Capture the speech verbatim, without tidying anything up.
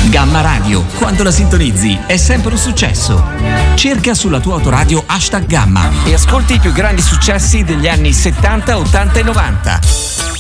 Gamma Radio, quando la sintonizzi è sempre un successo. Cerca sulla tua autoradio hashtag Gamma e ascolti i più grandi successi degli anni settanta, ottanta e novanta.